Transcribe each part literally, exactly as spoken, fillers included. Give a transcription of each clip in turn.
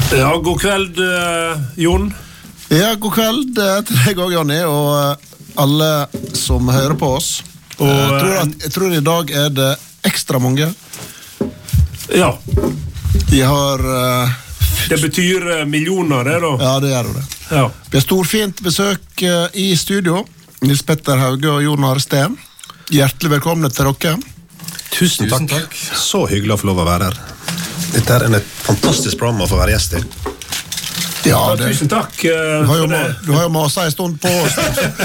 Ja, god kveld, uh, Jon. Ja, god kveld til deg også, Jonny, og alle som hører på oss. Og jeg tror, at, jeg tror i dag er det ekstra mange. Ja. De har... Uh, det betyr uh, millioner, det da. Ja, det gjør det. Ja. Vi har storfint besøk uh, i studio. Nils Petter Hauge og Jon Are Steen. Hjertelig velkomne til dere. Tusen, Tusen takk. takk. Så hyggelig å få lov å være her. Dette er en fantastisk program å få være gjest i. Ja, det, tusen takk uh, du har jo, du har jo maset en stund på oss.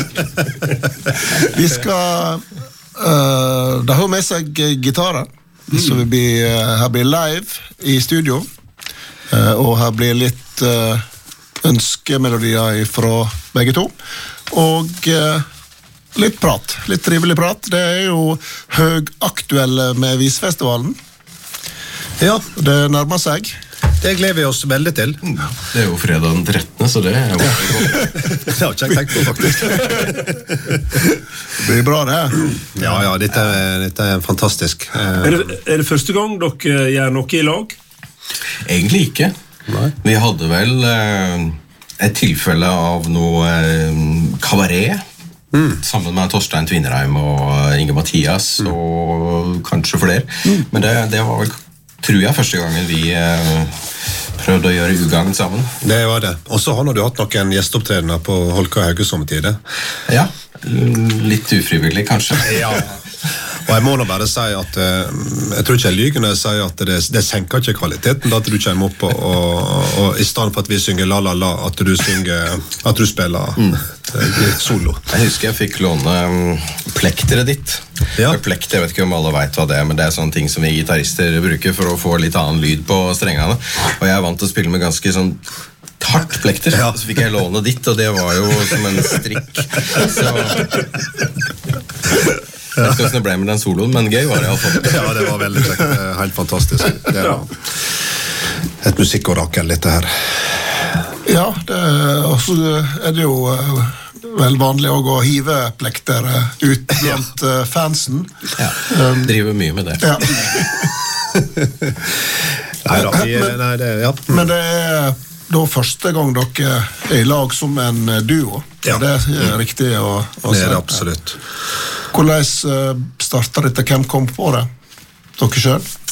Vi skal uh, det har jo med seg gitarer mm. Så vi blir, uh, her blir live i studio uh, og her blir litt uh, ønskemelodier fra begge to og uh, litt prat, litt trivelig prat. Det er jo høgaktuelle med Visfestivalen. Ja, det nærmer seg. Det gleder vi oss veldig til. Det er jo fredag den trettende, så det er jo det har ikke jeg tenkt på, faktisk. Det blir bra, det. Ja, ja, dette er, dette er fantastisk. Er det, er det første gang dere gjør noe i lag? Egentlig ikke. Nei. Vi hadde vel eh, et tilfelle av noe eh, kabaret, mm. sammen med Torstein Tvinnereim og Inge Mathias, mm. og kanskje flere. Mm. Men det, det var vel, tror jeg, første gangen vi eh, prøvde å gjøre ugagn sammen. Det var det. Og så har du hatt noen gjesteopptredener på Holka og Hauge sommertid. Ja, litt ufrivillig kanskje. Ja. Og jeg må nå bare si at uh, jeg tror ikke jeg lyger når jeg sier at det, det senker ikke kvaliteten da at du kommer opp og, og, og i stedet for at vi synger la la la at du synger, at du spiller mm. solo. Jeg husker jeg fikk låne um, plekteret ditt. Ja. Plekter, jeg vet ikke om alle vet hva det er, men det er sånne ting som vi gitarister bruker for å få litt annen lyd på strengene. Og jeg er vant til å spille med ganske sånn hardt plekter, ja. Så fikk jeg låne ditt, og det var jo som en strikk. Så... Jeg vet ikke hvordan det ble med den soloen, men gøy var det i alle fall. Ja, det var veldig kjekt. Helt fantastisk. Det var et musikkorakel, dette her. Ja, det, også er det jo vel vanlig å gå og hive plekter ut blant ja. fansen. Ja, um, driver mye med det. Ja. Nei, da, vi, men, nei, det, ja. men det er da første gang dere er i lag som en duo. Ja. Det er riktig å, å det si. Er det absolutt. Hvordan startet dette? Hvem kom på det? Dere selv?